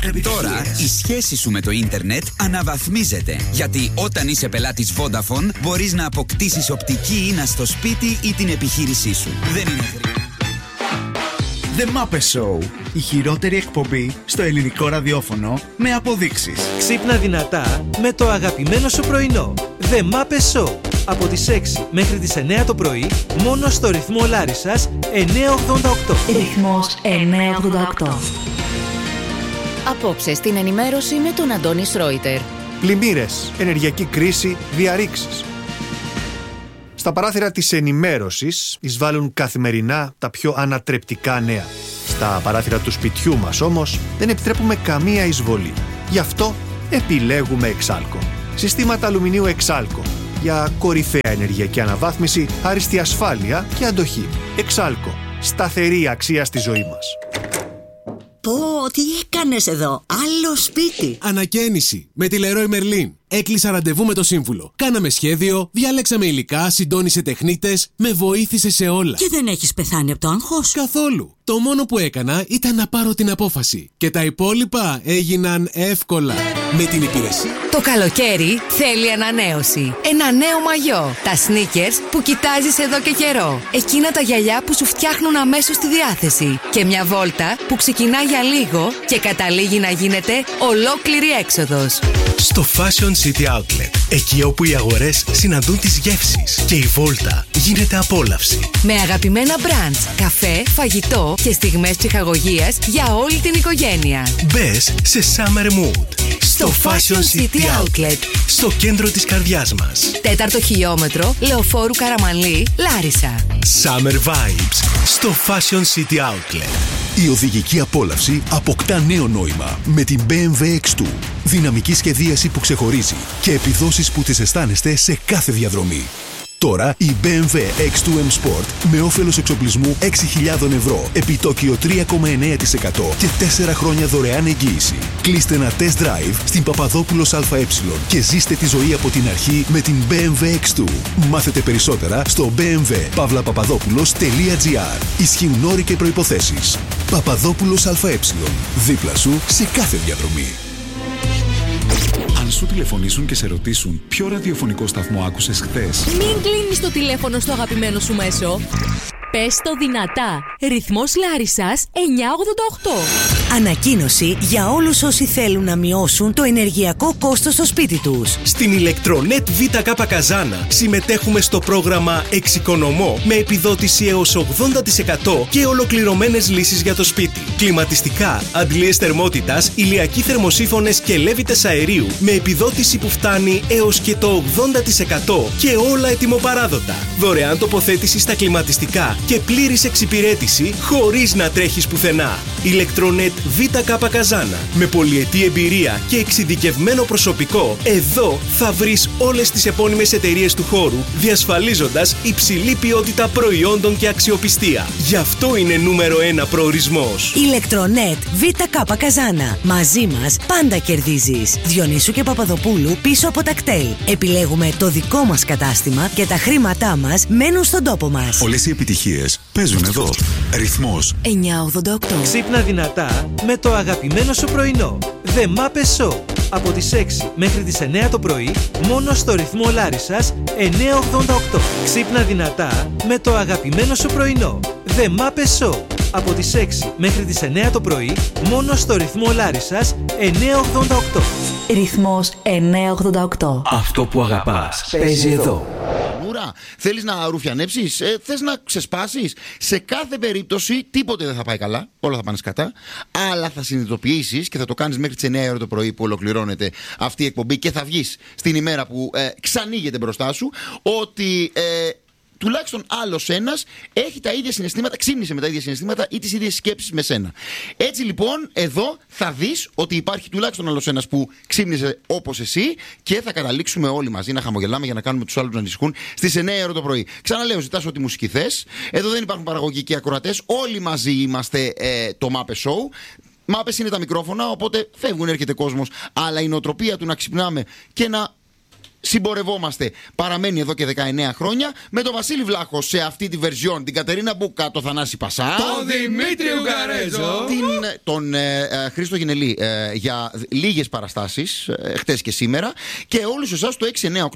Τώρα η σχέση σου με το ίντερνετ αναβαθμίζεται. Γιατί όταν είσαι πελάτης Vodafone μπορείς να αποκτήσεις οπτική ίνα στο σπίτι ή την επιχείρησή σου. Δεν είναι The Muppet Show. Η χειρότερη εκπομπή στο ελληνικό ραδιόφωνο με αποδείξεις. Ξύπνα δυνατά με το αγαπημένο σου πρωινό. The Muppet Show. Από τις 6 μέχρι τις 9 το πρωί, μόνο στο ρυθμό Λάρισσας 988. Ρυθμός 988. Απόψε στην ενημέρωση με τον Αντώνη Σρόιτερ. Πλημμύρες, ενεργειακή κρίση, διαρρήξεις. Στα παράθυρα της ενημέρωσης εισβάλλουν καθημερινά τα πιο ανατρεπτικά νέα. Στα παράθυρα του σπιτιού μας όμως δεν επιτρέπουμε καμία εισβολή. Γι' αυτό επιλέγουμε Εξάλκο. Συστήματα αλουμινίου Εξάλκο. Για κορυφαία ενεργειακή αναβάθμιση, άριστη ασφάλεια και αντοχή. Εξάλκο. Σταθερή αξία στη ζωή μας. Πω, τι έκανες εδώ, άλλο σπίτι. Ανακαίνιση με τη Leroy Merlin. Έκλεισα ραντεβού με το σύμβουλο. Κάναμε σχέδιο, διάλεξαμε υλικά, συντόνισε τεχνίτες, με βοήθησε σε όλα. Και δεν έχεις πεθάνει από το άγχος? Καθόλου. Το μόνο που έκανα ήταν να πάρω την απόφαση. Και τα υπόλοιπα έγιναν εύκολα. Με την υπηρεσία. Το καλοκαίρι θέλει ανανέωση. Ένα νέο μαγιό. Τα sneakers που κοιτάζεις εδώ και καιρό. Εκείνα τα γυαλιά που σου φτιάχνουν αμέσως τη διάθεση. Και μια βόλτα που ξεκινά για λίγο και καταλήγει να γίνεται ολόκληρη έξοδος. Στο Fashion City Outlet. Εκεί όπου οι αγορές συναντούν τις γεύσεις και η βόλτα γίνεται απόλαυση. Με αγαπημένα brands, καφέ, φαγητό και στιγμές ψυχαγωγίας για όλη την οικογένεια. Μπες σε Summer Mood. Στο Fashion City Outlet. Στο κέντρο της καρδιάς μας. 4ο χιλιόμετρο, Λεωφόρου Καραμανλή, Λάρισα. Summer Vibes. Στο Fashion City Outlet. Η οδηγική απόλαυση αποκτά νέο νόημα με την BMW X2. Δυναμική σχεδίαση που ξεχωρίζει και επιδόσεις που τις αισθάνεστε σε κάθε διαδρομή. Τώρα η BMW X2 M Sport με όφελος εξοπλισμού 6.000 ευρώ, επιτόκιο 3,9% και 4 χρόνια δωρεάν εγγύηση. Κλείστε ένα test drive στην Παπαδόπουλος ΑΕ και ζήστε τη ζωή από την αρχή με την BMW X2. Μάθετε περισσότερα στο bmw.papadopoulos.gr. Ισχύουν όροι και προϋποθέσεις. Παπαδόπουλος ΑΕ. Δίπλα σου σε κάθε διαδρομή. Αν σου τηλεφωνήσουν και σε ρωτήσουν ποιο ραδιοφωνικό σταθμό άκουσες χθες, μην κλείνεις το τηλέφωνο στο αγαπημένο σου μέσο. Πες το δυνατά. Ρυθμός Λάρισσας 988. Ανακοίνωση για όλους όσοι θέλουν να μειώσουν το ενεργειακό κόστος στο σπίτι τους. Στην Ηλεκτρονέτ ΒΚ Καζάνα συμμετέχουμε στο πρόγραμμα Εξοικονομώ με επιδότηση έως 80% και ολοκληρωμένες λύσεις για το σπίτι. Κλιματιστικά, αντλίες θερμότητας, ηλιακοί θερμοσύφωνες και λέβητες αερίου με επιδότηση που φτάνει έως και το 80% και όλα ετοιμοπαράδοτα. Δωρεάν τοποθέτηση στα κλιματιστικά και πλήρης εξυπηρέτηση χωρίς να τρέχεις πουθενά. Ηλεκτρονέτ ΒΚ Καζάνα. Με πολυετή εμπειρία και εξειδικευμένο προσωπικό, εδώ θα βρεις όλες τις επώνυμες εταιρείες του χώρου, διασφαλίζοντας υψηλή ποιότητα προϊόντων και αξιοπιστία. Γι' αυτό είναι νούμερο 1 προορισμός. Ηλεκτρονέτ ΒΚ Καζάνα. Μαζί μας πάντα κερδίζεις. Διονύσου και Παπαδοπούλου πίσω από τα κτέλ. Επιλέγουμε το δικό μας κατάστημα και τα χρήματά μας μένουν στον τόπο μας. όλες οι επιτυχίες παίζουν εδώ. Ρυθμός 988. Ξύπνα δυνατά με το αγαπημένο σου πρωινό. The Muppet Show. Από τις 6 μέχρι τις 9 το πρωί, μόνο στο ρυθμό Λάρισσας 988. Ξύπνα δυνατά με το αγαπημένο σου πρωινό. The Muppet Show. Από τις 6 μέχρι τις 9 το πρωί, μόνο στο ρυθμό Λάρισσας 988. Ρυθμός 988. Αυτό που αγαπάς παίζει εδώ. Θέλεις να ρουφιανέψεις, θες να ξεσπάσεις. Σε κάθε περίπτωση τίποτε δεν θα πάει καλά, όλα θα πάνε σκατά. Αλλά θα συνειδητοποιήσεις και θα το κάνεις μέχρι τις 9 ώρα το πρωί που ολοκληρώνεται αυτή η εκπομπή και θα βγεις στην ημέρα που ξανοίγεται μπροστά σου, ότι τουλάχιστον άλλος ένας έχει τα ίδια συναισθήματα, ξύπνησε με τα ίδια συναισθήματα ή τις ίδιες σκέψεις με σένα. Έτσι λοιπόν, εδώ θα δεις ότι υπάρχει τουλάχιστον άλλος ένας που ξύπνησε όπως εσύ και θα καταλήξουμε όλοι μαζί να χαμογελάμε για να κάνουμε τους άλλους να ανησυχούν στις 9 ώρα το πρωί. Ξαναλέω, ζητάς ό,τι μουσική θες. Εδώ δεν υπάρχουν παραγωγικοί ακροατές. Όλοι μαζί είμαστε το Muppet Show. Μάπες είναι τα μικρόφωνα, οπότε φεύγουν, έρχεται κόσμος. Αλλά η νοοτροπία του να ξυπνάμε και να συμπορευόμαστε. Παραμένει εδώ και 19 χρόνια με τον Βασίλη Βλάχο σε αυτή τη βερζιόν, την Κατερίνα Μπούκα, τον Θανάση Πασά, τον Δημήτρη Ουγγαρέζο, τον Χρήστο Γινελή για λίγες παραστάσεις, χτες και σήμερα, και όλους εσάς το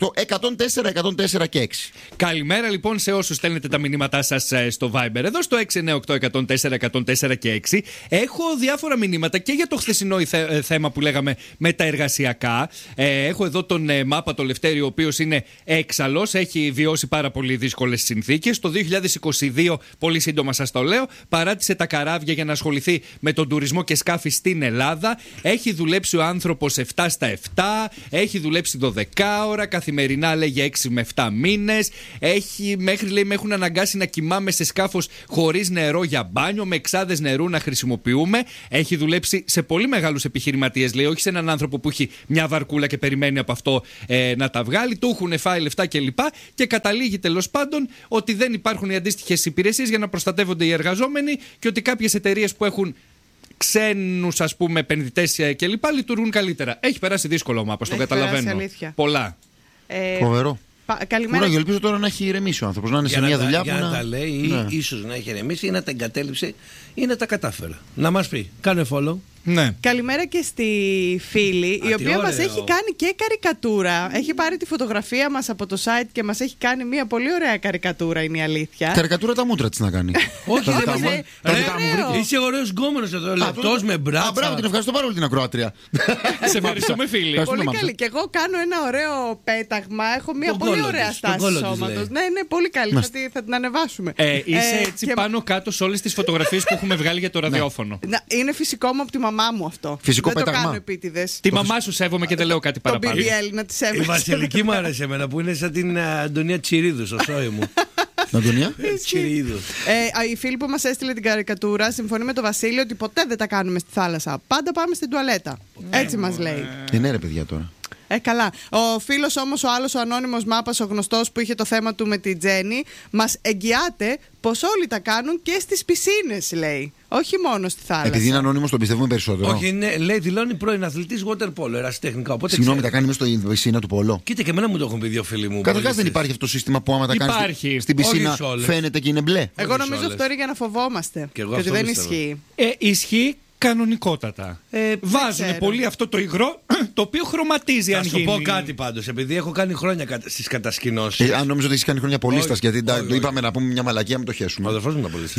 698 104 104 και 6. Καλημέρα λοιπόν σε όσους στέλνετε τα μηνύματά σας στο Viber. Εδώ στο 698 104 104 και 6 έχω διάφορα μηνύματα και για το χθεσινό θέμα που λέγαμε με τα εργασιακά. Έχω εδώ τον Μάπα το Λευτέρη, ο οποίος είναι έξαλλος, έχει βιώσει πάρα πολύ δύσκολες συνθήκες. Το 2022, πολύ σύντομα σας το λέω, παράτησε τα καράβια για να ασχοληθεί με τον τουρισμό και σκάφη στην Ελλάδα. Έχει δουλέψει ο άνθρωπος 7 στα 7, έχει δουλέψει 12 ώρα, καθημερινά λέγε 6 με 7 μήνες. Μέχρι λέει με έχουν αναγκάσει να κοιμάμαι σε σκάφος χωρίς νερό για μπάνιο, με εξάδες νερού να χρησιμοποιούμε. Έχει δουλέψει σε πολύ μεγάλους επιχειρηματίες, λέει, όχι σε έναν άνθρωπο που έχει μια βαρκούλα και περιμένει από αυτό να τα βγάλει. Του έχουν φάει λεφτά κλπ. Και καταλήγει τέλος πάντων ότι δεν υπάρχουν οι αντίστοιχες υπηρεσίες για να προστατεύονται οι εργαζόμενοι και ότι κάποιες εταιρείες που έχουν ξένους, ας πούμε, επενδυτές κλπ. Λειτουργούν καλύτερα. Έχει περάσει δύσκολο ο Μάπας, το καταλαβαίνω. Πολλά. Φοβερό. Καλημέρα. Ελπίζω τώρα να έχει ηρεμήσει ο άνθρωπος, να είναι σε μια δουλειά που να τα λέει, ή ίσως να έχει ηρεμήσει ή να τα εγκατέλειψε ή να τα κατάφερα. Να μας πει. Κάνε follow. Ναι. Καλημέρα και στη φίλη, η οποία μας έχει κάνει και καρικατούρα. Έχει πάρει τη φωτογραφία μας από το site και μας έχει κάνει μια πολύ ωραία καρικατούρα, είναι η αλήθεια. Καρικατούρα τα μούτρα της να κάνει. Όχι, είσαι ωραίος γκόμενος εδώ, λεπτός με μπράτσα. Μπράβο, την ευχαριστώ πάρα πολύ την ακροάτρια. Σε ευχαριστούμε, φίλοι. Πολύ καλή. Και εγώ κάνω ένα ωραίο πέταγμα. Έχω μια πολύ ωραία στάση σώματος. Ναι, είναι πολύ καλή. Θα την ανεβάσουμε. Είσαι έτσι πάνω κάτω σε όλες τις φωτογραφίες που έχουμε βγάλει για το ραδιόφωνο. Είναι φυσικό μου από τη μαμά μου αυτό. Φυσικό δεν πέταγμα. Το κάνω επίτηδες. Τη μαμά σου σέβομαι και δεν λέω κάτι παραπάνω. Το BBL να τη σέβομαι. Η Βασιλική μου άρεσε εμένα που είναι σαν την Αντωνία Τσιρίδου στο σόι μου. Αντωνία Τσιρίδου. Η φίλη που μας έστειλε την καρικατούρα συμφωνεί με τον Βασίλη ότι ποτέ δεν τα κάνουμε στη θάλασσα. Πάντα πάμε στην τουαλέτα. Έτσι μας λέει. Ναι, ρε παιδιά τώρα. Καλά. Ο φίλος όμως, ο άλλος, ο ανώνυμος Μάπας, ο γνωστός που είχε το θέμα του με τη Τζέννη, μας εγγυάται πως όλοι τα κάνουν και στις πισίνες, λέει. Όχι μόνο στη θάλασσα. Επειδή είναι ανώνυμος, τον πιστεύουμε περισσότερο. Όχι, λέει, δηλώνει πρώην αθλητής water polo, ερασιτεχνικά. Συγγνώμη, τα κάνει μέσα στο πισίνα του πόλο. Κοίτα, και εμένα μου το έχουν πει δύο φίλοι μου. Καταρχάς δεν υπάρχει αυτό το σύστημα που άμα τα κάνει στην πισίνα φαίνεται και είναι μπλε. Εγώ νομίζω αυτό είναι για να φοβόμαστε. Και ότι δεν ισχύει. Ισχύει. Κανονικότατα. Βάζουν πολύ αυτό το υγρό το οποίο χρωματίζει. Θα σου πω κάτι πάντως, επειδή έχω κάνει χρόνια στις κατασκηνώσεις. Αν νομίζω ότι έχει κάνει χρόνια πολίστας, γιατί είπαμε να πούμε μια μαλακία, μην το χέσουμε. Ο αδερφός μου ήταν πολίστας.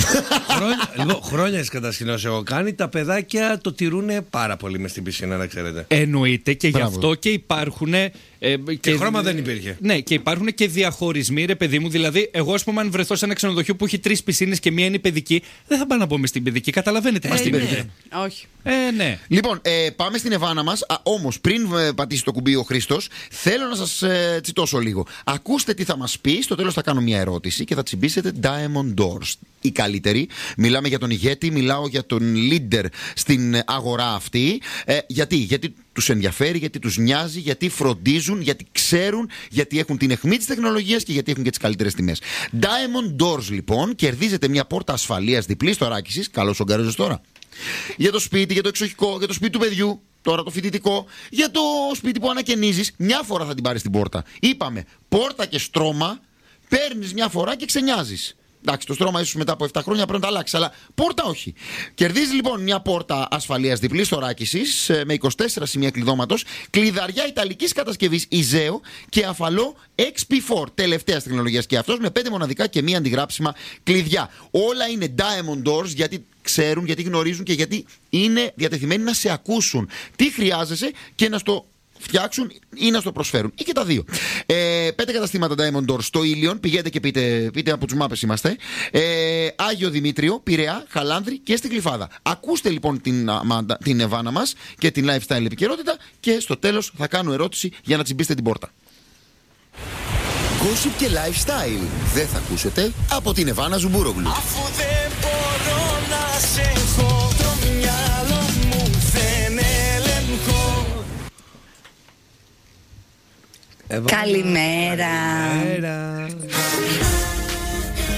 Χρόνια στις κατασκηνώσεις έχω κάνει. Τα παιδάκια το τηρούν πάρα πολύ μες στην πισίνα, να ξέρετε. Εννοείται και γι' αυτό και υπάρχουν. Και χρώμα δεν υπήρχε. Ναι, και υπάρχουν και διαχωρισμοί, ρε παιδί μου. Δηλαδή, εγώ, ας πούμε, αν βρεθώ σε ένα ξενοδοχείο που έχει 3 πισίνες και μία είναι παιδική, δεν θα πάω να μπω μες στην παιδική. Καταλαβαίνετε τι γίνεται. Όχι. Ναι. Λοιπόν, πάμε στην Εβάνα μας. Όμως, πριν πατήσει το κουμπί ο Χρήστος, θέλω να σας τσιτώσω λίγο. Ακούστε τι θα μας πει. Στο τέλος θα κάνω μια ερώτηση και θα τσιμπήσετε Diamond Doors. Οι καλύτεροι. Μιλάμε για τον ηγέτη, μιλάω για τον leader στην αγορά αυτή. Γιατί τους ενδιαφέρει, γιατί τους νοιάζει, γιατί φροντίζουν, γιατί ξέρουν, γιατί έχουν την αιχμή της τεχνολογίας και γιατί έχουν και τις καλύτερες τιμές. Diamond Doors, λοιπόν, κερδίζετε μια πόρτα ασφαλείας διπλής θωράκισης. Καλώς ογκαρίζεις τώρα. Για το σπίτι, για το εξοχικό, για το σπίτι του παιδιού, τώρα το φοιτητικό, για το σπίτι που ανακαινίζεις. Μια φορά θα την πάρεις την πόρτα. Είπαμε, πόρτα και στρώμα παίρνεις μια φορά και ξενιάζεις. Εντάξει, το στρώμα ίσως μετά από 7 χρόνια πρέπει να τα αλλάξει, αλλά πόρτα όχι. Κερδίζει λοιπόν μια πόρτα ασφαλείας διπλής θωράκισης με 24 σημεία κλειδώματος, κλειδαριά ιταλικής κατασκευής Ιζέο και αφαλό XP4 τελευταίας τεχνολογίας και αυτός με 5 μοναδικά και μία αντιγράψιμα κλειδιά. Όλα είναι Diamond Doors γιατί ξέρουν, γιατί γνωρίζουν και γιατί είναι διατεθειμένοι να σε ακούσουν. Τι χρειάζεσαι και να στο φτιάξουν ή να στο προσφέρουν. Ή και τα δύο. 5 καταστήματα Diamond Doors στο Ήλιον. Πηγαίνετε και πείτε από τους μάπες είμαστε. Άγιο Δημήτριο, Πειραιά, Χαλάνδρη και στην Γλυφάδα. Ακούστε λοιπόν την Εβάνα μας και την lifestyle επικαιρότητα και στο τέλος θα κάνω ερώτηση για να τσιμπήσετε την πόρτα. Gossip και lifestyle δεν θα ακούσετε από την Εβάνα Ζουμπουρόγλου. Αφού δεν μπορώ να σε έχω, το μυαλό μου δεν ελεγχώ. Καλημέρα.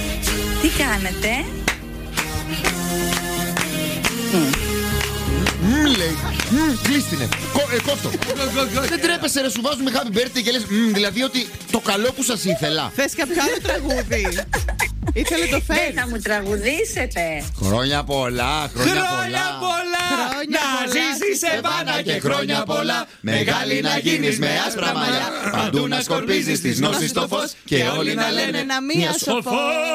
Τι κάνετε? Λέει. Κλείστηνε. Κόφτο. Δεν τρέπεσαι, ρε, σου βάζουμε happy birthday και λες δηλαδή ότι το καλό που σας ήθελα. Θες κάποιο άλλο τραγούδι? Ήθελε το φέρει. Δεν θα μου τραγουδήσετε. Χρόνια πολλά, χρόνια πολλά. Να ζήσεις Εβάνα και χρόνια πολλά. Μεγάλη να γίνεις με άσπρα μαλλιά. Παντού να σκορπίζεις τις γνώσεις στο φως. Και όλοι να λένε να μία σοφός.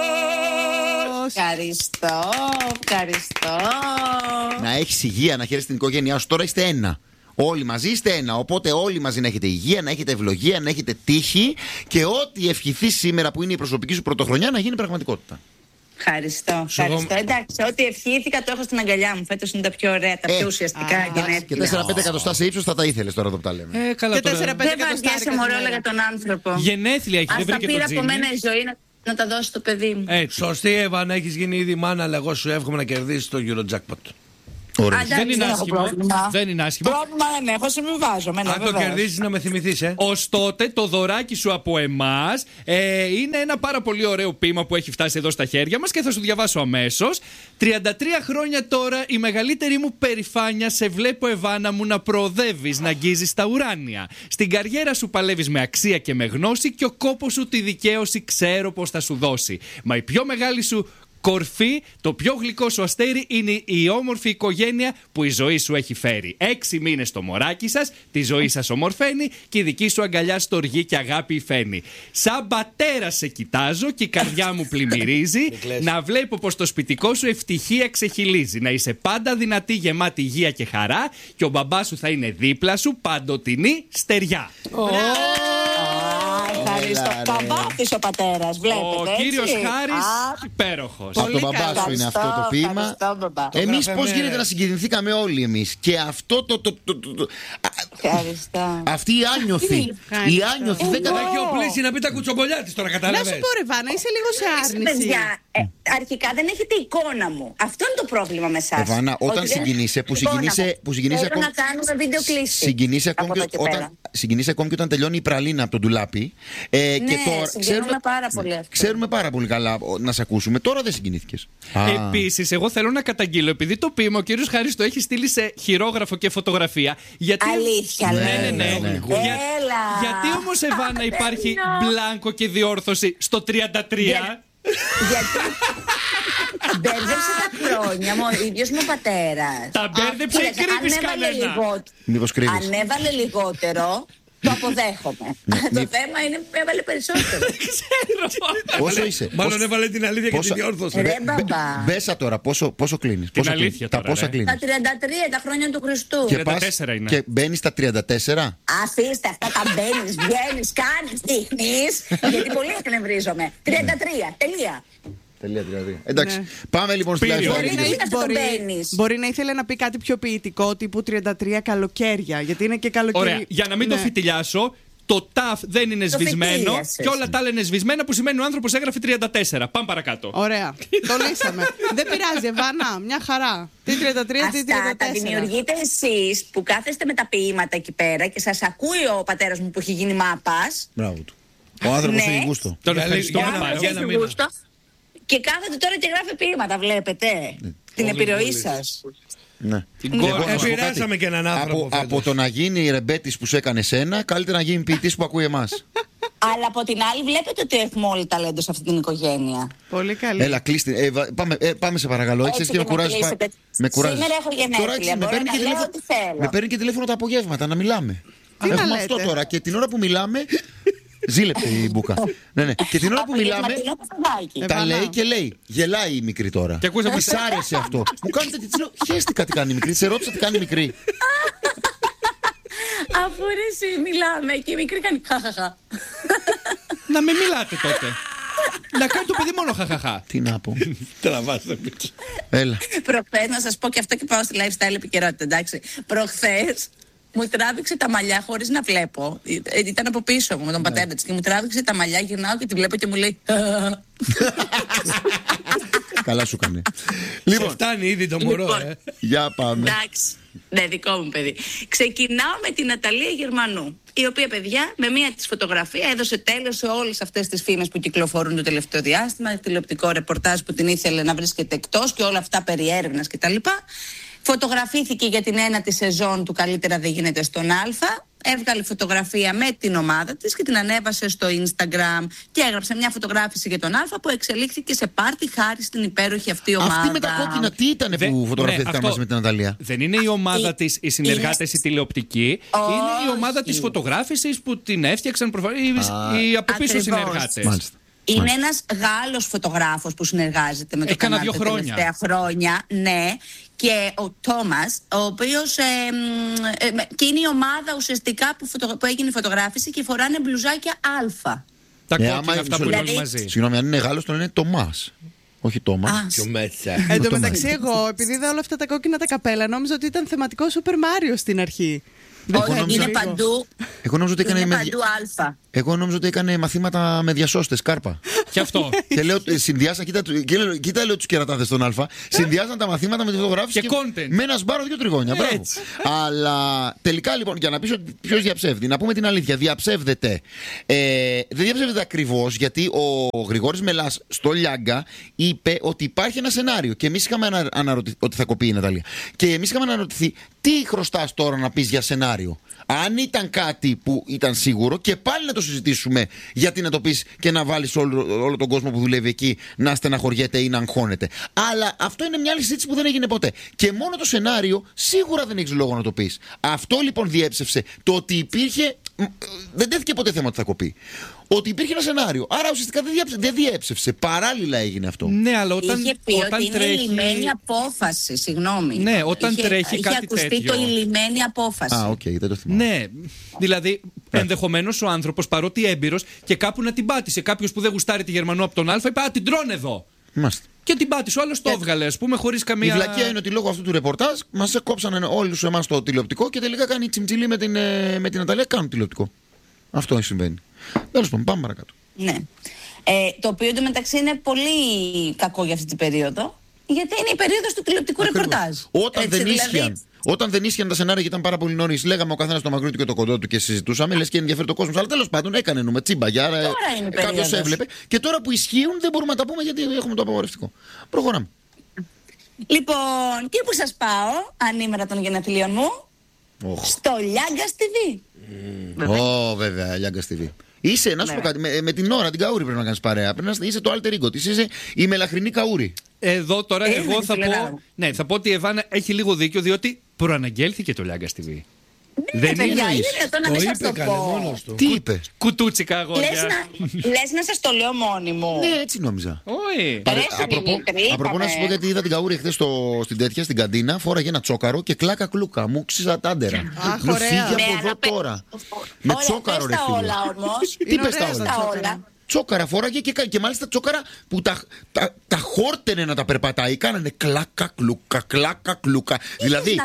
Ευχαριστώ, ευχαριστώ. Να έχεις υγεία, να χαίρεσαι την οικογένειά σου. Τώρα είστε ένα. Όλοι μαζί είστε ένα. Οπότε όλοι μαζί να έχετε υγεία, να έχετε ευλογία, να έχετε τύχη. Και ό,τι ευχηθείς σήμερα που είναι η προσωπική σου πρωτοχρονιά να γίνει πραγματικότητα. Ευχαριστώ, ευχαριστώ. Εντάξει, ό,τι ευχήθηκα το έχω στην αγκαλιά μου. Φέτος είναι τα πιο ωραία, τα πιο ουσιαστικά γενέθλια. Και 4-5 εκατοστά σε ύψος θα τα ήθελες τώρα εδώ που τα λέμε. Καλά, και 4-5 εκατοστά μωρό για τον άνθρωπο. Γενέθλια έχει, δεν βρήκε το πήρα τζίνι. από μένα η ζωή να τα δώσει στο παιδί μου. Σωστή, Εύα, να έχεις γίνει ήδη μάνα, αλλά εγώ σου εύχομαι να κερδίσεις το Eurojackpot. Δεν είναι άσχημο. Δεν είναι άσχημο. Πρόβλημα δεν έχω, συμβιβάζομαι. Αν το κερδίσεις να με θυμηθείς, Ως τότε το δωράκι σου από εμάς είναι ένα πάρα πολύ ωραίο ποίημα που έχει φτάσει εδώ στα χέρια μας και θα σου διαβάσω αμέσως. 33 χρόνια τώρα η μεγαλύτερη μου περηφάνεια σε βλέπω, Εβάνα μου, να προοδεύεις, να αγγίζεις τα ουράνια. Στην καριέρα σου παλεύεις με αξία και με γνώση και ο κόπος σου τη δικαίωση ξέρω πως θα σου δώσει. Μα η πιο μεγάλη σου κορφή, το πιο γλυκό σου αστέρι είναι η όμορφη οικογένεια που η ζωή σου έχει φέρει. 6 μήνες το μωράκι σας, τη ζωή σας ομορφαίνει και η δική σου αγκαλιά στοργή και αγάπη υφαίνει. Σαν πατέρα σε κοιτάζω και η καρδιά μου πλημμυρίζει να βλέπω πως το σπιτικό σου ευτυχία ξεχυλίζει. Να είσαι πάντα δυνατή, γεμάτη υγεία και χαρά και ο μπαμπάς σου θα είναι δίπλα σου παντοτινή στεριά. Ευχαριστώ. Καβάτης ο πατέρας, βλέπετε. Ο κύριος Χάρης, υπέροχος. Από τον μπαμπά σου είναι αυτό το ποίημα. Εμείς πώς γίνεται να συγκινηθήκαμε όλοι εμείς. Και αυτό το. Ευχαριστώ. Αυτή η άνιωθη. Η άνιωθη δεν έχει οπλίσει να πει τα κουτσομπολιά της τώρα, κατάλαβες. Να σου πω, ρε Βάνα, είσαι λίγο σε άρνηση. Παιδιά, αρχικά δεν έχετε εικόνα μου. Αυτό είναι το πρόβλημα με εσάς. Εβάνα, όταν συγκινείσαι, που συγκινείσαι Θέλω να κάνουμε βίντεο κλήση. Συγκινείσαι ακόμη και όταν τελειώνει η πραλίνα από τον ντουλάπι. Ναι, και τώρα ξέρουμε πάρα πολύ καλά να σε ακούσουμε. Τώρα δεν συγκινήθηκες. Επίσης, εγώ θέλω να καταγγείλω, επειδή το ποίημα ο κύριος Χάρης το έχει στείλει σε χειρόγραφο και φωτογραφία. Γιατί... Αλήθεια, ναι. Γιατί όμως, Εβάνα, υπάρχει μπλάνκο και διόρθωση στο 33? Γιατί μπέρδεψε τα χρόνια μου ο ίδιος μου πατέρας. Τα μπέρδεψε ή κρύβεις κανένα? Μήπως κρύβεις? Αν έβαλε λιγότερο, το αποδέχομαι. Το θέμα είναι που έβαλε περισσότερο. Πόσο είσαι? Μάλλον έβαλε την αλήθεια και την διόρθωση. Ρε μπαμπά. Μπέσα τώρα, πόσο κλείνεις? Την αλήθεια τώρα. Πόσα κλείνεις? Τα 33, τα χρόνια του Χριστού. 34 είναι. Και μπαίνεις στα 34. Αφήστε αυτά, τα μπαίνεις, βγαίνεις, κάνεις, δείχνεις. Γιατί πολύ εκνευρίζομαι. 33, τελεία. Εντάξει, πάμε λοιπόν στη live. Μπορεί να ήθελε να πει κάτι πιο ποιητικό, τύπου 33 καλοκαίρια. Γιατί είναι και καλοκαίρι. Ωραία, για να μην το φιτιλιάσω, το ταφ δεν είναι σβησμένο και όλα τα άλλα είναι σβησμένα, που σημαίνει ο άνθρωπος έγραφε 34. Πάμε παρακάτω. Ωραία. Το λύσαμε. Δεν πειράζει, Εβάνα, μια χαρά. Τι 33, τι 34. Αυτά τα δημιουργείτε εσείς που κάθεστε με τα ποίηματα εκεί πέρα και σας ακούει ο πατέρας μου που έχει γίνει μάπας. Μπράβο του. Ο άνθρωπος έχει γούστο. Τον ευχαριστούμε πάρα. Και κάθεται τώρα και γράφει ποίηματα, βλέπετε. Την επιρροή σας. Ναι. Επηρεάσαμε και έναν άνθρωπο. Από το να γίνει ρεμπέτης που σου έκανε σένα, καλύτερα να γίνει ποιητής που ακούει εμάς. Αλλά από την άλλη, βλέπετε ότι έχουμε όλοι ταλέντο σε αυτή την οικογένεια. Πολύ καλή. Έλα, κλείστε. Πάμε σε παρακαλώ. Έχεις και με κουράζεις. Σήμερα έχω γενέθλια. Με παίρνει και τηλέφωνο τα απογεύματα να μιλάμε. Έχουμε αυτό τώρα και την ώρα που μιλάμε. Ζήλεψε η Μπούκα. Ναι. Και την ώρα που μιλάμε, τα λέει και λέει. Γελάει η μικρή τώρα. Και ακούσαμε. Της άρεσε αυτό. Μου κάνετε τι τσίλο. Χαίστηκα τι κάνει η μικρή. Σε ρώτησα τι κάνει η μικρή. Αφού εσύ μιλάμε και η μικρή κάνει χαχαχα. Να μην μιλάτε τότε. Να κάνει το παιδί μόνο χαχαχά. Τι να πω. Τραβάστε. Έλα. Προχθές, να σας πω και αυτό και πάω στη lifestyle επικαιρότητα, εντάξει. Προχθές μου τράβηξε τα μαλλιά χωρίς να βλέπω. Ήταν από πίσω μου με τον πατέρα της και μου τράβηξε τα μαλλιά, γυρνάω και τη βλέπω και μου λέει. Καλά σου έκανε. Λοιπόν, φτάνει ήδη το μωρό, Για πάμε. Εντάξει. Ναι, δικό μου παιδί. Ξεκινάω με την Ναταλία Γερμανού, η οποία, παιδιά, με μία της φωτογραφία έδωσε τέλος σε όλες αυτές τις φήμες που κυκλοφορούν το τελευταίο διάστημα, τηλεοπτικό ρεπορτάζ που την ήθελε να βρίσκεται εκτός και όλα αυτά περί έρευνας κτλ. Φωτογραφήθηκε για την 1η σεζόν του Καλύτερα δεν γίνεται στον Α. Έβγαλε φωτογραφία με την ομάδα της και την ανέβασε στο Instagram και έγραψε μια φωτογράφηση για τον Α που εξελίχθηκε σε πάρτι χάρη στην υπέροχη αυτή ομάδα. Αυτή με τα κόκκινα τι ήταν που φωτογραφήθηκαν μαζί με την Ναταλία? Δεν είναι η ομάδα της, οι συνεργάτες, η τηλεοπτική. Είναι η ομάδα της φωτογράφησης που την έφτιαξαν οι από πίσω συνεργάτες. Μάλιστα. Είναι ένας Γάλλος φωτογράφος που συνεργάζεται με το κανάλι τα τελευταία χρόνια. Ναι. Και ο Τόμας, ο οποίος και είναι η ομάδα ουσιαστικά που έγινε η φωτογράφηση και φοράνε μπλουζάκια Α. Τα κόκκινα αυτά που είναι μαζί. Συγγνώμη, αν είναι Γάλλος τον λένε Τομάς. Όχι Τόμα. Πιο μέτσα. Εν τω μεταξύ, εγώ επειδή είδα όλα αυτά τα κόκκινα τα καπέλα, νόμιζα ότι ήταν θεματικό Super Mario στην αρχή. Όχι, είναι παντού. Εγώ νόμιζα ότι έκανε παντού Α. Εγώ νόμιζα ότι έκανε μαθήματα με διασώστες, κάρπα. Και αυτό. Και λέω, συνδυάσα, κοίτα λέω τους κερατάδες στον Α. Συνδυάζαν τα μαθήματα με τη φωτογράφηση και content. Με ένα σπάρο 2 τριγώνια. Μπράβο. Αλλά τελικά λοιπόν, για να πεις ότι ποιος διαψεύδει, να πούμε την αλήθεια, διαψεύδεται. Δεν διαψεύδεται ακριβώς, γιατί ο Γρηγόρης Μελάς στο Λιάγκα είπε ότι υπάρχει ένα σενάριο. Και εμείς είχαμε αναρωτηθεί ότι θα κοπεί η Ναταλία. Και εμείς είχαμε αναρωτηθεί τι χρωστάς τώρα να πεις για σενάριο. Αν ήταν κάτι που ήταν σίγουρο, και πάλι να το συζητήσουμε, γιατί να το πεις και να βάλεις όλο τον κόσμο που δουλεύει εκεί να στεναχωριέται ή να αγχώνεται. Αλλά αυτό είναι μια άλλη συζήτηση που δεν έγινε ποτέ. Και μόνο το σενάριο σίγουρα δεν έχεις λόγο να το πεις. Αυτό λοιπόν διέψευσε το ότι υπήρχε. Δεν τέθηκε ποτέ θέμα ότι θα κοπεί. Ότι υπήρχε ένα σενάριο. Άρα ουσιαστικά δεν διέψευσε. Παράλληλα έγινε αυτό. Ναι, αλλά όταν, είχε πει ότι είναι ηλυμένη απόφαση. Συγγνώμη. Ναι, όταν τρέχει κάτι ακουστεί τέτοιο. το ηλυμένη απόφαση. Α, οκ, δεν το θυμάμαι. Ναι, δηλαδή ενδεχομένως ο άνθρωπος, παρότι έμπειρος, και κάπου να την πάτησε. Κάποιος που δεν γουστάρει τη Γερμανό από τον Α, είπε: Α, την τρώνε εδώ. Μάλιστα. Και την πάτησε, ο άλλος το έβγαλε, ας πούμε, χωρίς καμία. Η βλακεία είναι ότι λόγω αυτού του ρεπορτάζ μας κόψανε όλους εμάς το τηλεοπτικό και τελικά κάνει τσιμτσιλί με την Ναταλία. Κάνουν τηλεοπτικό. Αυτό συμβαίνει. Τέλος πάντων, πάμε παρακάτω. Ναι. Το οποίο εντωμεταξύ είναι πολύ κακό για αυτή την περίοδο, γιατί είναι η περίοδος του τηλεοπτικού ρεπορτάζ. Όταν δεν ίσχυαν τα σενάρια και ήταν πάρα πολύ νωρίς, λέγαμε ο καθένας το μακρύ του και το κοντό του και συζητούσαμε, λες και ενδιαφέρει το κόσμο. Αλλά τέλος πάντων έκανε νούμε τσίμπαγια. Κάποιος έβλεπε. Και τώρα που ισχύουν δεν μπορούμε να τα πούμε γιατί έχουμε το απαγορευτικό. Προχωράμε. Λοιπόν, και που σας πάω, ανήμερα των γενεθλίων μου, στο Λιάγκας TV. Βέβαια, Λιάγκας TV. Είσαι, να σου πω κάτι, με την ώρα την Καούρη πρέπει να κάνεις παρέα. Πρέπει να είσαι το alter ego της, είσαι η μελαχρινή Καούρη. Εδώ τώρα εγώ θα πω. Ναι, θα πω ότι η Εβάνα έχει λίγο δίκιο, διότι προαναγγέλθηκε το Λιάγκας TV. Δεν είναι το είπε μόνος του. Τι είπε? Κουτούτσικα αγόρια. Λες να σας το λέω μόνη μου. Ναι, έτσι νόμιζα. Όχι. Απροπό να σου πω, γιατί είδα την Καούρη χθες στην καντίνα, φόραγε ένα τσόκαρο και κλάκα κλούκα. Μου ξύζα τάντερα. Μου φύγει από εδώ τώρα. Με τσόκαρο ρε φίλε. Τι πες τα όλα? Τσόκαρα φόραγε και μάλιστα τσόκαρα που τα χόρτενε να τα περπατάει. Κάνανε κλάκα κλούκα, κλάκα κλούκα. Δηλαδή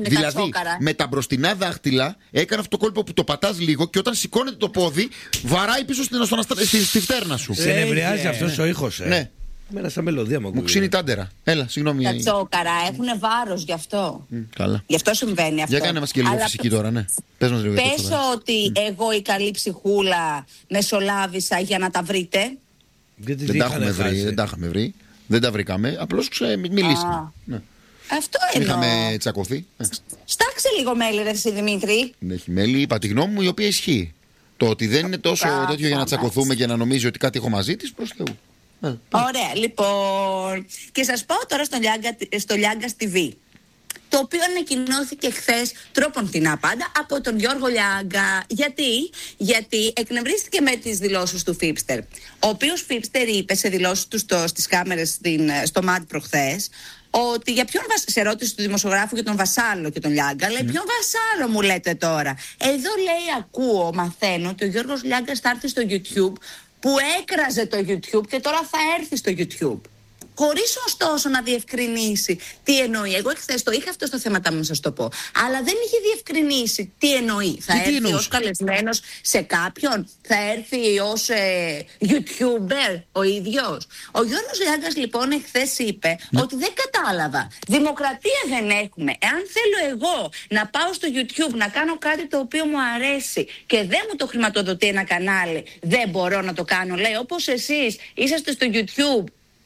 με τα μπροστινά δάχτυλα έκανε αυτό το κόλπο που το πατάς λίγο και όταν σηκώνεται το πόδι βαράει πίσω στη φτέρνα σου. Σε νευριάζει αυτός ο ήχος. Ναι. Μένα σαν μελωδία μου ξύνει τάντερα. Έλα, συγγνώμη. Τα τσόκαρα έχουν βάρος γι' αυτό. Καλά. Γι' αυτό συμβαίνει αυτό. Για κάνε μας και λίγο φυσική τώρα, ναι. Πες ότι εγώ η καλή ψυχούλα μεσολάβησα για να τα βρείτε. Δεν τα είχαμε βρει. Δεν τα βρήκαμε. Απλώς μιλήσαμε. Αυτό εννοώ. Είχαμε τσακωθεί. Στάξε λίγο μέλι, ρε εσύ Δημήτρη. Δεν έχει μέλι, είπα τη γνώμη μου η οποία ισχύει. Το ότι δεν είναι τόσο τέτοιο για να τσακωθούμε και να νομίζει ότι κάτι έχω μαζί της, προς Θεού. Ωραία, λοιπόν. Και σας πάω τώρα στο Λιάγκας TV, το οποίο ανακοινώθηκε χθες τρόπον-τεινά πάντα από τον Γιώργο Λιάγκα. Γιατί εκνευρίστηκε με τις δηλώσεις του Φίπστερ, ο οποίος Φίπστερ είπε σε δηλώσεις του στις κάμερες στο ΜΑΤ προχθές ότι για ποιον σε ερώτηση του δημοσιογράφου για τον Βασάλο και τον Λιάγκα, λέει ποιον Βασάλο μου λέτε τώρα? Εδώ λέει μαθαίνω ότι ο Γιώργος Λιάγκας θα έρθει στο YouTube, που έκραζε το YouTube και τώρα θα έρθει στο YouTube. Χωρίς ωστόσο να διευκρινίσει τι εννοεί. Εγώ χθες το είχα αυτό στο θέμα να σας το πω. Αλλά δεν είχε διευκρινίσει τι εννοεί. Θα έρθει ως καλεσμένος σε κάποιον, θα έρθει ως YouTuber ο ίδιος. Ο Γιώργος Λιάγκας λοιπόν εχθές είπε ότι δεν κατάλαβα. Δημοκρατία δεν έχουμε. Εάν θέλω εγώ να πάω στο YouTube να κάνω κάτι το οποίο μου αρέσει και δεν μου το χρηματοδοτεί ένα κανάλι, δεν μπορώ να το κάνω. Λέει, όπως εσείς είσαστε στο YouTube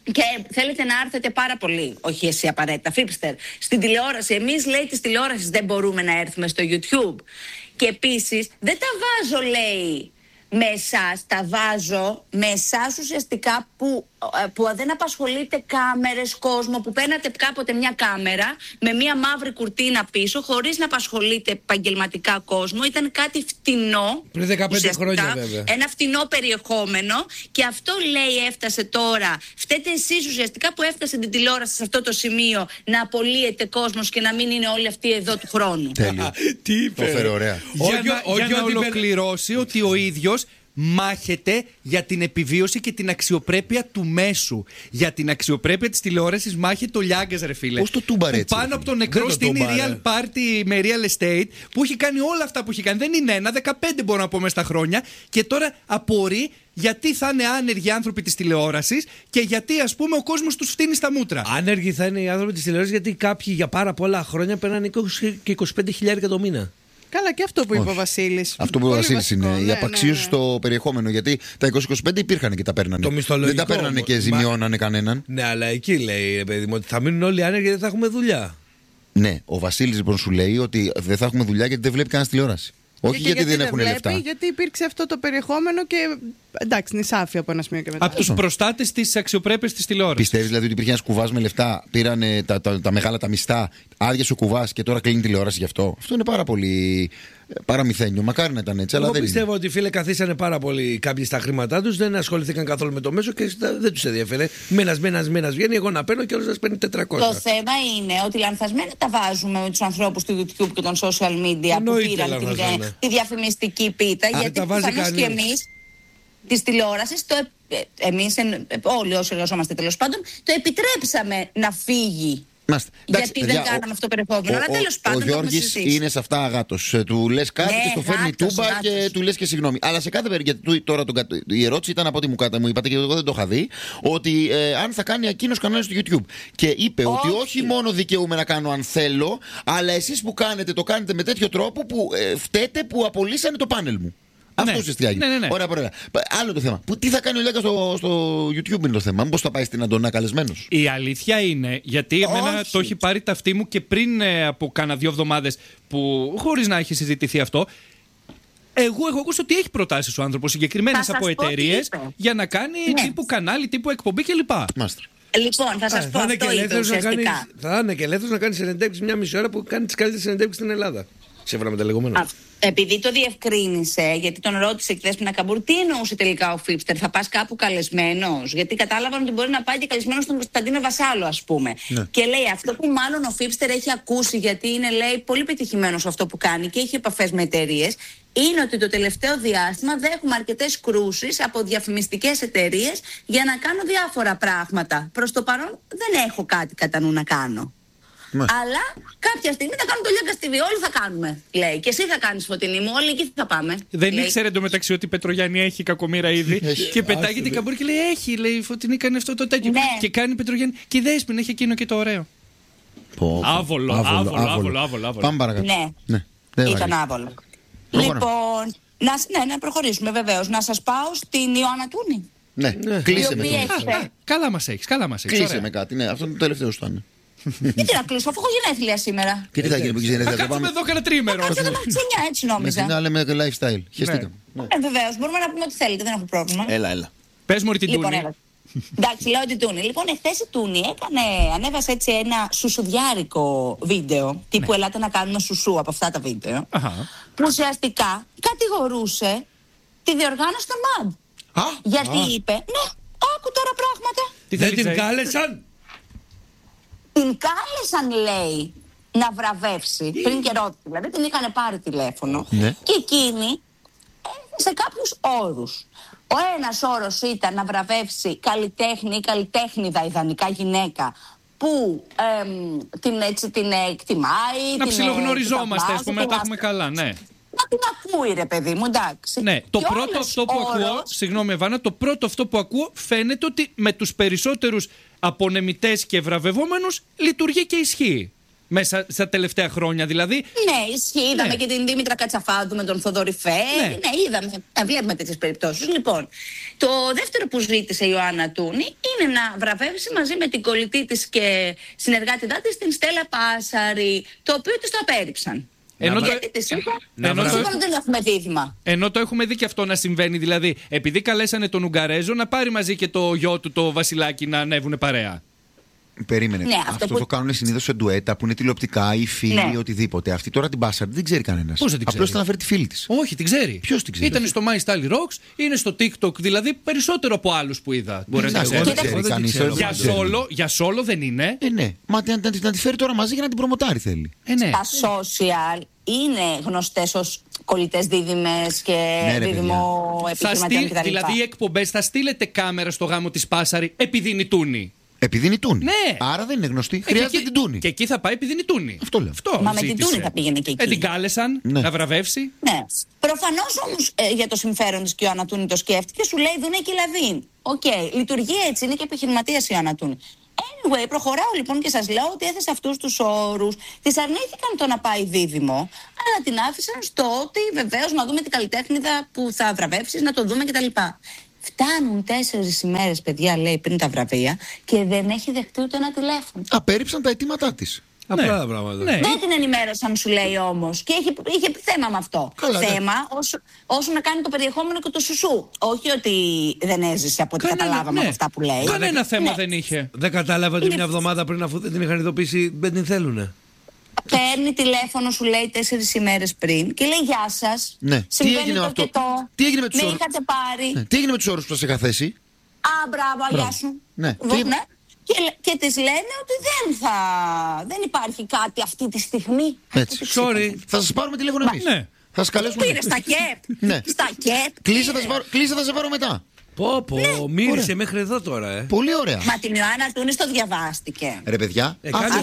Και θέλετε να έρθετε πάρα πολύ, όχι εσύ απαραίτητα, Φίπστερ, στην τηλεόραση. Εμείς, λέει, της τηλεόρασης δεν μπορούμε να έρθουμε στο YouTube. Και επίσης δεν τα βάζω, λέει, με εσάς, τα βάζω με εσάς ουσιαστικά που δεν απασχολείτε κάμερες, κόσμο, που παίρνατε κάποτε μια κάμερα με μια μαύρη κουρτίνα πίσω, χωρίς να απασχολείτε επαγγελματικά κόσμο. Ήταν κάτι φτηνό. Πριν 15 χρόνια, βέβαια. Ένα φτηνό περιεχόμενο. Και αυτό, λέει, έφτασε τώρα. Φταίτε εσείς ουσιαστικά που έφτασε την τηλεόραση σε αυτό το σημείο να απολύεται κόσμος και να μην είναι όλοι αυτοί εδώ του χρόνου. Τέλειο. Τι είπε. Το φέρε ωραία. Για να ολοκληρώσει ότι ο ίδιος μάχεται για την επιβίωση και την αξιοπρέπεια του μέσου. Για την αξιοπρέπεια της τηλεόρασης μάχεται ο Λιάγκας, ρε φίλε. Πώς το τούμπαρε έτσι? Πάνω από τον νεκρό στην Real Party με Real Estate, που έχει κάνει όλα αυτά που έχει κάνει. Δεν είναι 15 μπορώ να πω μες στα χρόνια. Και τώρα απορεί γιατί θα είναι άνεργοι άνθρωποι της τηλεόρασης και γιατί, ας πούμε, ο κόσμος τους φτύνει στα μούτρα. Άνεργοι θα είναι οι άνθρωποι της τηλεόρασης γιατί κάποιοι για πάρα πολλά χρόνια παίρνανε 20 και 25.000 το μήνα. Καλά, και αυτό που είπε ο Βασίλης. Αυτό που είπε ο Βασίλης είναι η απαξίωση στο περιεχόμενο. Γιατί τα 20-25 υπήρχαν και τα παίρνανε. Δεν τα παίρνανε και ζημιώνανε κανέναν. Ναι, αλλά εκεί λέει, ρε παιδί μου, ότι θα μείνουν όλοι άνεργοι γιατί δεν θα έχουμε δουλειά. Ναι, ο Βασίλης λοιπόν σου λέει ότι δεν θα έχουμε δουλειά γιατί δεν βλέπει κανένα τηλεόραση. Όχι γιατί δεν έχουν λεφτά. Γιατί υπήρξε αυτό το περιεχόμενο και εντάξει, νησάφι από ένα σημείο και μετά. Από τους προστάτες της αξιοπρέπειας της τηλεόρασης. Πιστεύεις δηλαδή ότι υπήρχε ένας κουβάς με λεφτά, πήραν τα μεγάλα τα μισθά, άδειασε ο κουβάς και τώρα κλείνει τηλεόραση γι' αυτό? Αυτό είναι πάρα πολύ παραμυθένιο. Μακάρι να ήταν έτσι, αλλά εγώ δεν πιστεύω είναι. ότι, φίλε, καθίσανε πάρα πολύ κάποιοι στα χρήματά τους, δεν ασχοληθήκαν καθόλου με το μέσο και δεν τους ενδιαφέρε. Μήνας βγαίνει, εγώ να παίρνω και όλος να παίρνει 400. Το θέμα είναι ότι λανθασμένα τα βάζουμε με τους ανθρώπους του YouTube και των social media που πήραν τη διαφημιστική πίτα. Γιατί προφανώς και εμείς της τηλεόρασης, εμείς όλοι όσοι εργαζόμαστε τέλος πάντων, το επιτρέψαμε να φύγει. Γιατί δεν κάναμε αυτό το περιεχόμενο. Αλλά τέλος πάντων. Ο Γιώργης είναι σε αυτά αγάτος. Του λες κάτι και στο φέρνει τούμπα και του λες και συγγνώμη. Αλλά σε κάθε περίπτωση. Τώρα η ερώτηση ήταν από ό,τι μου είπατε και εγώ δεν το είχα δει. Ότι αν θα κάνει εκείνος κανάλι στο YouTube. Και είπε ότι όχι μόνο δικαιούμαι να κάνω αν θέλω, αλλά εσείς που κάνετε το κάνετε με τέτοιο τρόπο που φταίτε που απολύσανε το πάνελ μου. Αυτό ουσιαστικά έγινε. Ναι. Ωραία. Άλλο το θέμα. Τι θα κάνει ο Λιάγκας στο YouTube είναι το θέμα. Μήπως θα πάει στην Αντωνά καλεσμένος? Η αλήθεια είναι, γιατί εμένα το έχει πάρει ταυτί μου και πριν από κάνα 2 εβδομάδες, που χωρίς να έχει συζητηθεί αυτό, εγώ έχω ακούσει ότι έχει προτάσεις ο άνθρωπος συγκεκριμένες από εταιρείες για να κάνει τύπου κανάλι, τύπου εκπομπή κλπ. Λοιπόν, θα σας πω αυτό είπε ουσιαστικά. Θα είναι και ελεύθερος να κάνει συνεντεύξεις μια μισή ώρα που κάνει τις καλύτερες συνεντεύξεις στην Ελλάδα. Σύμφωνα με τα λεγόμενα. Επειδή το διευκρίνησε, γιατί τον ρώτησε χθες πριν Καμπούρ, τι εννοούσε τελικά ο Φίπστερ, θα πας κάπου καλεσμένος? Γιατί κατάλαβαν ότι μπορεί να πάει και καλεσμένος στον Κωνσταντίνο Βασάλο, ας πούμε. Ναι. Και λέει αυτό που μάλλον ο Φίπστερ έχει ακούσει, γιατί είναι, λέει, πολύ πετυχημένος αυτό που κάνει και έχει επαφές με εταιρείες, είναι ότι το τελευταίο διάστημα δέχουμε αρκετές κρούσεις από διαφημιστικές εταιρείες για να κάνω διάφορα πράγματα. Προς το παρόν δεν έχω κάτι κατά νου να κάνω. Αλλά κάποια στιγμή θα κάνουμε το Λιάγκα TV. Όλοι θα κάνουμε, λέει. Και εσύ θα κάνεις, Φωτεινή μου, όλοι εκεί θα πάμε. Δεν ήξερε εντωμεταξύ ότι η Πετρογιάννη έχει κακομοίρα ήδη. Και πετάγει την Καμπούρη και λέει: έχει, λέει, η Φωτεινή κάνει αυτό το τέτοιο. Και κάνει η Πετρογιάννη. Και η Δέσποινα έχει εκείνο και το ωραίο. Άβολο. Πάμε παρακάτω. Ναι, ήταν άβολο. Λοιπόν, να προχωρήσουμε βεβαίως. Να σας πάω στην Ιωάννα Τούνη. Ναι, κλείσε με. Καλά μας έχεις. Κλείσε με κάτι, ναι, αυτό είναι το τελευταίο σου ήταν. Τι να κλείσω, αφού έχω γενέθλια σήμερα. Και τι θα γίνει που έχει γενέθλια? Θα κάτσουμε εδώ κανένα τρίμερο. Θα κάτσουμε έτσι νόμιζα. Να λέμε lifestyle. Χαιστήκαμε. Βεβαίως, μπορούμε να πούμε ό,τι θέλετε, δεν έχω πρόβλημα. Έλα. Πες μου την Τούνη. Εντάξει, λέω την Τούνη. Λοιπόν, εχθές η Τούνη ανέβασε έτσι ένα σουσουδιάρικο βίντεο. Τύπου ελάτε να κάνουμε σουσού από αυτά τα βίντεο. Που ουσιαστικά κατηγορούσε τη διοργάνωση των ΜΑΔ. Γιατί είπε, ναι, άκου τώρα πράγματα. Δεν την κάλεσαν? Την κάλεσαν, λέει, να βραβεύσει πριν καιρό, δηλαδή την είχαν πάρει τηλέφωνο και εκείνη σε κάποιους όρους. Ο ένας όρος ήταν να βραβεύσει καλλιτέχνη ή καλλιτέχνηδα ιδανικά γυναίκα που την εκτιμάει. Να ψιλογνωριζόμαστε, ας πούμε, να τα έχουμε καλά, ναι. Να την ακούει, ρε παιδί μου, εντάξει. Ναι, το πρώτο αυτό που ακούω, συγγνώμη Εβάνα, το πρώτο αυτό που ακούω φαίνεται ότι με τους περισσότερους απονεμητές και βραβευόμενους λειτουργεί και ισχύει. Μέσα στα τελευταία χρόνια δηλαδή. Ναι, ισχύει. Είδαμε και την Δήμητρα Κατσαφάδου με τον Θοδωρή Φέ. Ναι, είδαμε. Βλέπουμε τέτοιες περιπτώσεις. Λοιπόν, το δεύτερο που ζήτησε η Ιωάννα Τούνη είναι να βραβεύσει μαζί με την κολλητή της και συνεργάτητά της την Στέλλα Πάσαρη, το οποίο της το απέρριψαν. Γιατί της είπαν ότι δεν έχουμε δίδυμα. Ενώ το έχουμε δει και αυτό να συμβαίνει. Δηλαδή, επειδή καλέσανε τον Ουγγαρέζο να πάρει μαζί και το γιο του, το Βασιλάκι, να ανέβουνε παρέα. Περίμενε. Ναι, αυτό το κάνουν συνήθως σε ντουέτα που είναι τηλεοπτικά ή φίλοι, οτιδήποτε. Αυτή τώρα την Πάσαρη δεν ξέρει κανένας. Πώς δεν την ξέρει? Απλώς ήταν να φέρει τη φίλη της. Όχι, την ξέρει. Ποιος την ξέρει? Ήταν στο My Style Rocks, είναι στο TikTok, δηλαδή περισσότερο από άλλους που είδα. Μπορεί να την ξέρει. Για solo δεν είναι. Ναι. Μα να τη φέρει τώρα μαζί για να την προμοτάρει θέλει. Στα social είναι γνωστές ως κολλητές δίδυμες και δίδυμο επιχειρηματιών κτλ. Δηλαδή οι εκπομπές θα στείλετε κάμερα στο γάμο της Πάσαρη επειδή είναι η Τούνη. Επειδή είναι η Τούνη. Ναι. Άρα δεν είναι γνωστή. Χρειάζεται την Τούνη. Και εκεί θα πάει επειδή είναι η Τούνη. Αυτό λέω. Μα με την Τούνη θα πήγαινε και εκεί. Την κάλεσαν να βραβεύσει. Ναι. Προφανώς όμως για το συμφέρον της και ο Ιωάννα Τούνη το σκέφτηκε, σου λέει Δούνε και Λαβίν. Οκ, λειτουργεί έτσι, είναι και επιχειρηματίας η Ιωάννα Τούνη. Anyway, προχωράω λοιπόν και σας λέω ότι έθεσε αυτούς τους όρους. Της αρνήθηκαν το να πάει δίδυμο, αλλά την άφησαν στο ότι βεβαίως να δούμε την καλλιτέχνηδα που θα βραβεύσεις, να το δούμε κτλ. Φτάνουν 4 ημέρες, παιδιά, λέει, πριν τα βραβεία και δεν έχει δεχτεί ούτε ένα τηλέφωνο. Απέρριψαν τα αιτήματά της. Απλά τα πράγματα. Δεν την ενημέρωσαν, σου λέει όμως. Και είχε θέμα με αυτό. Θέμα όσο να κάνει το περιεχόμενο και το σουσού. Όχι ότι δεν έζησε από ό,τι καταλάβαμε από αυτά που λέει. Κανένα θέμα δεν είχε. Δεν κατάλαβα ότι μια εβδομάδα πριν, αφού δεν την είχαν ειδοποιήσει, δεν την θέλουνε. Παίρνει τηλέφωνο, σου λέει 4 ημέρες πριν και λέει γεια σας. Ναι. Τι έγινε με αυτό? Τι έγινε με τους όρους? είχατε πάρει. Τι έγινε με τους όρους που σας είχα θέσει? Μπράβο, γεια σου. Ναι. Και της λένε ότι δεν υπάρχει κάτι αυτή τη στιγμή. Έτσι. Sorry. Θα σας πάρουμε τηλέφωνο εμείς. Ναι. Θα σας καλέσουμε. Πήρε στα ΚΕΠ. Ναι. Στα ΚΕΠ. Κλείσε, θα σε πάρω μετά. Μύρισε μέχρι εδώ τώρα, Πολύ ωραία. Μα την Ιωάννα Τούνη το διαβάστηκε. Ρε παιδιά,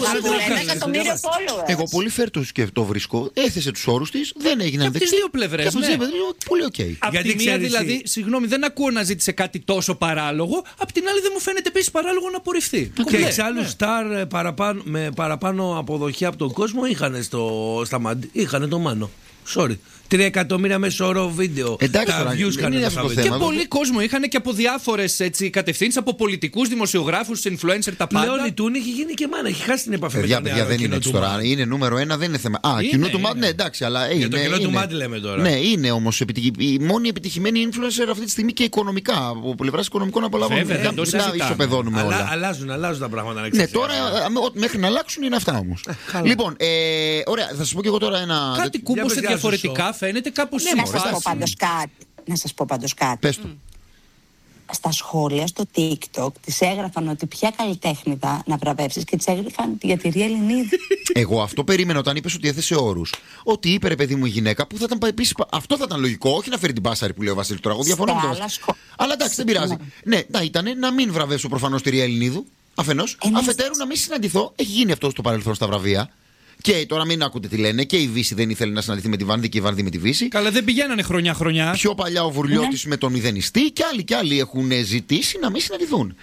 εγώ πολύ fair το βρίσκω. Έθεσε τους όρους της, δεν έγιναν δεκτοί. Και από τις δύο πλευρές. Πολύ οκ. Απ' τη μία δηλαδή, συγγνώμη, δεν ακούω να ζήτησε κάτι τόσο παράλογο. Απ' την άλλη δεν μου φαίνεται επίσης παράλογο να απορριφθεί. Και εξάλλου στάρ με παραπάνω αποδοχή από τον κόσμο είχαν στα Μαντ. Είχαν το Μάνο. Sorry. 3 εκατομμύρια μέσο όρο βίντεο. Εντάξει, τα views κάνουν αυτό το θέμα. Και πολλοί κόσμο είχαν και από διάφορες κατευθύνσεις, από πολιτικούς, δημοσιογράφους, influencer, τα πάντα. Πλέον η Τούνη έχει γίνει και μάνα, έχει χάσει την επαφή με τα παιδιά, δεν είναι έτσι τώρα. Είναι νούμερο 1, δεν είναι θέμα. Κοινού του Μάντ, ναι, εντάξει, αλλά για το κοινό του Μάντ λέμε τώρα. Ναι, είναι όμως η μόνη επιτυχημένη influencer αυτή τη στιγμή και οικονομικά. Από πλευράς οικονομικών απολαβών. Δεν το ισοπεδώνουμε όλα. Αλλάζουν τα πράγματα. Ναι, τώρα μέχρι να αλλάξουν είναι αυτά όμως. Λοιπόν, ωραία, θα σας πω και εγώ τώρα ένα. Κάτι κούμποσε διαφορετικά. Φαίνεται κάπως να σας πω πάντως κάτι. Πες το. Στα σχόλια, στο TikTok, της έγραφαν ότι ποια καλλιτέχνηδα να βραβεύσεις και της έγραφαν για τη Ρία Ελληνίδη. Εγώ αυτό περίμενα όταν είπες ότι έθεσε όρους. Ότι είπε ρε παιδί μου η γυναίκα που θα ήταν επίσης. Αυτό θα ήταν λογικό, όχι να φέρει την Πάσαρη που λέει ο Βασίλης τώρα. Εγώ διαφωνώ με το. Αλλά εντάξει, δεν πειράζει. Ναι, να ήταν να μην βραβεύσω προφανώς τη Ρία Ελληνίδου. Αφενός. Αφετέρου να μην συναντηθώ. Έχει γίνει αυτό στο παρελθόν στα βραβεία. Και τώρα μην ακούτε τι λένε. Και η Βύση δεν ήθελε να συναντηθεί με τη Βάνδη και η Βάνδη με τη Βύση. Καλά, δεν πηγαίνανε χρονιά. Πιο παλιά ο Βουρλιώτης με τον Ιδενιστή και άλλοι έχουν ζητήσει να μην συναντηθούν.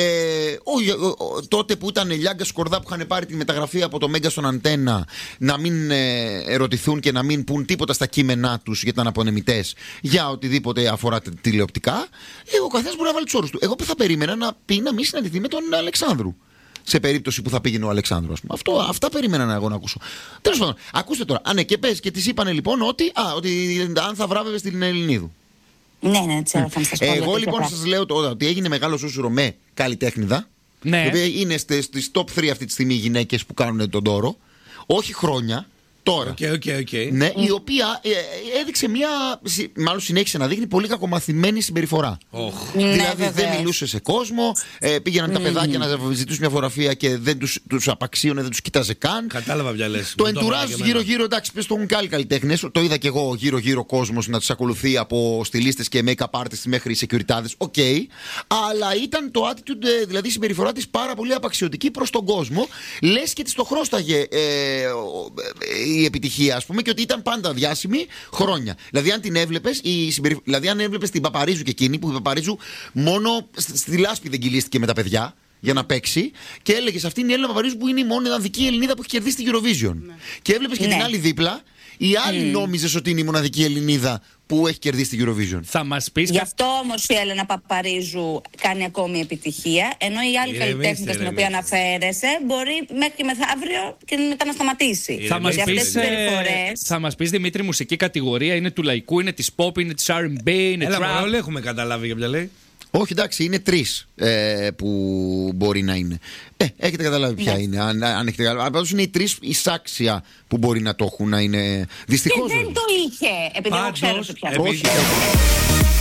Τότε που ήταν Λιάγκα Σκορδά που είχαν πάρει τη μεταγραφή από το Μέγκα στον Αντένα να μην ερωτηθούν και να μην πούν τίποτα στα κείμενά τους γιατί ήταν απονεμητές για οτιδήποτε αφορά τηλεοπτικά. Ο καθένας μπορεί να βάλει τους όρους του. Εγώ θα περίμενα να πει να μην συναντηθεί με τον Αλεξάνδρου. Σε περίπτωση που θα πήγαινε ο Αλεξάνδρου, ας πούμε. Αυτά περίμενα εγώ να ακούσω. Τέλος πάντων, ακούστε τώρα. Και πες και της είπανε λοιπόν ότι αν θα βράβευε στην Ελληνίδου. Ναι, τις έγραφαν στα σχόλια. Εγώ λοιπόν σας λέω ότι έγινε μεγάλο σούσουρο με καλλιτέχνηδα. Ναι. Η οποία είναι στις top 3 αυτή τη στιγμή οι γυναίκες που κάνουν τον τόρο. Όχι χρόνια. Τώρα. Ναι, η οποία έδειξε μάλλον συνέχισε να δείχνει πολύ κακομαθημένη συμπεριφορά. Δηλαδή δεν μιλούσε σε κόσμο, πήγαιναν τα παιδάκια να ζητήσουν μια φωτογραφία και δεν τους απαξίωνε, δεν τους κοίταζε καν. Κατάλαβα πια λες. Το εντουράζ γύρω-γύρω, εντάξει, πες το έχουν και άλλοι καλλιτέχνες. Το είδα και εγώ γύρω-γύρω κόσμος να τους ακολουθεί από στιλίστες και make-up artists μέχρι securityάδες. Οκ. Αλλά ήταν το attitude, δηλαδή η συμπεριφορά της πάρα πολύ απαξιωτική προς τον κόσμο. Λες και της το χρώσταγε η επιτυχία, ας πούμε, και ότι ήταν πάντα διάσημη χρόνια. Δηλαδή, αν την έβλεπες, δηλαδή, αν έβλεπες την Παπαρίζου και εκείνη, που η Παπαρίζου μόνο στη λάσπη δεν κυλίστηκε με τα παιδιά. για να παίξει και έλεγε αυτή είναι η Έλληνα Παπαρίζου που είναι η μόνη ιδανική Ελληνίδα που έχει κερδίσει την Eurovision. Και έβλεπες και την άλλη δίπλα. Η άλλη νόμιζες ότι είναι η μοναδική Ελληνίδα που έχει κερδίσει την Eurovision. Θα μας πεις. Γι' αυτό όμως η Έλενα Παπαρίζου κάνει ακόμη επιτυχία, ενώ η άλλη καλλιτέχνητα στην οποία αναφέρεσαι μπορεί μέχρι μεθαύριο και μετά να σταματήσει. Θα μας πεις, Δημήτρη, μουσική κατηγορία είναι του λαϊκού, είναι της pop, είναι της R&B, είναι trap. Όλοι έχουμε καταλάβει για ποια λέει. Όχι, εντάξει, είναι 3 που μπορεί να είναι. Έχετε καταλάβει ποια είναι. Αν έχετε καταλάβει. Πάντως είναι οι 3 εισάξια που μπορεί να το έχουν να είναι. Δυστυχώς. Και δεν το είχε, επειδή εγώ ξέρω σε ποια.